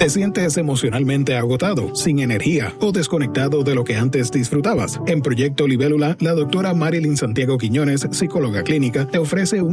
¿Te sientes emocionalmente agotado, sin energía o desconectado de lo que antes disfrutabas? En Proyecto Libélula, la doctora Marilyn Santiago Quiñones, psicóloga clínica, te ofrece un